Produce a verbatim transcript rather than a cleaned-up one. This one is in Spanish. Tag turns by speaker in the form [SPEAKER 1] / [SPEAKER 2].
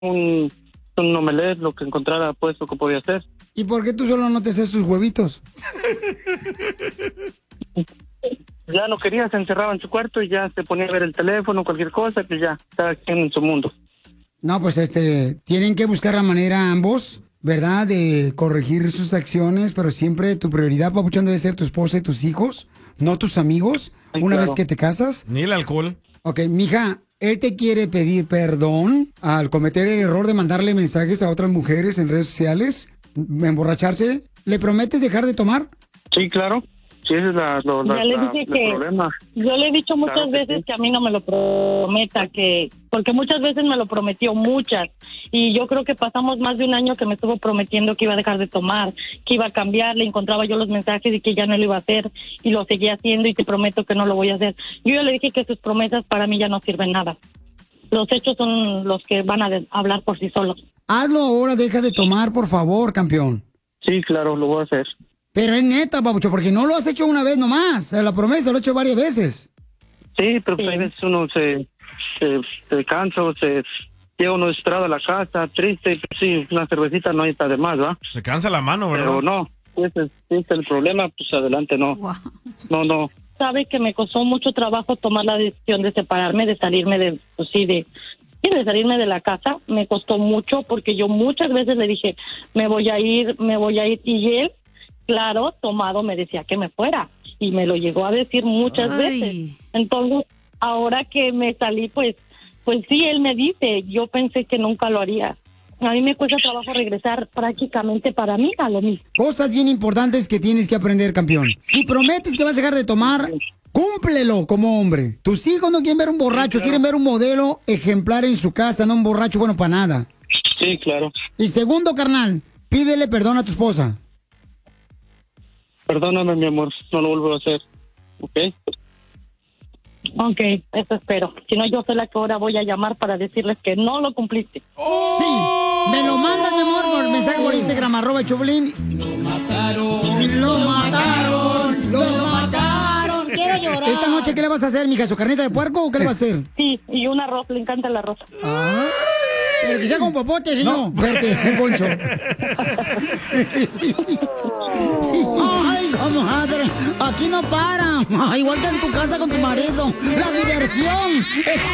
[SPEAKER 1] un, un omelette, lo que encontrara, pues, lo que podía hacer.
[SPEAKER 2] ¿Y por qué tú solo no te haces tus huevitos?
[SPEAKER 1] Ya no quería, se encerraba en su cuarto y ya se ponía a ver el teléfono, cualquier cosa, que ya, cada quien en su mundo.
[SPEAKER 2] No, pues este, tienen que buscar la manera ambos, ¿verdad? De corregir sus acciones, pero siempre tu prioridad, papuchón, debe ser tu esposa y tus hijos, no tus amigos,
[SPEAKER 3] Sí,
[SPEAKER 2] una
[SPEAKER 3] claro.
[SPEAKER 2] vez que te casas.
[SPEAKER 3] Ni el alcohol.
[SPEAKER 2] Ok, mija, él te quiere pedir perdón al cometer el error de mandarle mensajes a otras mujeres en redes sociales, emborracharse. ¿Le prometes dejar de tomar?
[SPEAKER 1] Sí, claro. Sí, ese es la, lo, la-
[SPEAKER 4] Ya le
[SPEAKER 1] la-
[SPEAKER 4] dije
[SPEAKER 1] el
[SPEAKER 4] que
[SPEAKER 1] problema.
[SPEAKER 4] yo le he dicho muchas
[SPEAKER 1] Claro que
[SPEAKER 4] veces
[SPEAKER 1] sí.
[SPEAKER 4] que a mí no me lo prometa, que porque muchas veces me lo prometió, muchas, y yo creo que pasamos más de un año que me estuvo prometiendo que iba a dejar de tomar, que iba a cambiar, le encontraba yo los mensajes y que ya no lo iba a hacer, y lo seguía haciendo y te prometo que no lo voy a hacer. Yo ya le dije que sus promesas para mí ya no sirven nada. Los hechos son los que van a de- hablar por sí solos.
[SPEAKER 2] Hazlo ahora, deja de tomar, por favor, campeón.
[SPEAKER 1] Sí, claro, lo voy a hacer.
[SPEAKER 2] Pero es neta, papucho, porque no lo has hecho una vez nomás. La promesa lo he hecho varias veces.
[SPEAKER 1] Sí, pero pues, a veces uno se, se, se cansa o se llega uno desesperado a la casa, triste, pues, sí, una cervecita no está de más, ¿va?
[SPEAKER 3] Se cansa la mano, ¿verdad?
[SPEAKER 1] Pero no, si ese, si ese es el problema, pues adelante, no. No, no.
[SPEAKER 4] Sabe que me costó mucho trabajo tomar la decisión de separarme, de salirme de, pues sí, de, sí, de salirme de la casa. Me costó mucho porque yo muchas veces le dije, me voy a ir, me voy a ir, y él, claro, tomado, me decía que me fuera, y me lo llegó a decir muchas
[SPEAKER 5] Ay.
[SPEAKER 4] veces. Entonces, ahora que me salí, pues, pues sí, él me dice, yo pensé que nunca lo haría. A mí me cuesta trabajo regresar prácticamente para mí a lo mismo.
[SPEAKER 2] Cosas bien importantes que tienes que aprender, campeón. Si prometes que vas a dejar de tomar, cúmplelo como hombre. Tus hijos no quieren ver un borracho, quieren ver un modelo ejemplar en su casa, no un borracho bueno para nada.
[SPEAKER 1] Sí, claro.
[SPEAKER 2] Y segundo, carnal, pídele perdón a tu esposa.
[SPEAKER 1] Perdóname, mi amor, no lo vuelvo a hacer. ¿Ok?
[SPEAKER 4] Ok, eso espero. Si no, yo soy la que ahora voy a llamar para decirles que no lo cumpliste.
[SPEAKER 2] Sí, me lo mandas, mi amor, por mensaje por Instagram, arroba el Choplin. Lo mataron, lo mataron, lo mataron. Quiero llorar. Esta noche, ¿qué le vas a hacer, mija? ¿Su carnita de puerco o qué le vas a hacer?
[SPEAKER 4] Sí, y un arroz, le encanta el arroz.
[SPEAKER 2] Ah, pero que sea con popote, si no. Verte, Poncho. Ay, comadre, aquí no para. Igual que en tu casa con tu marido. La diversión es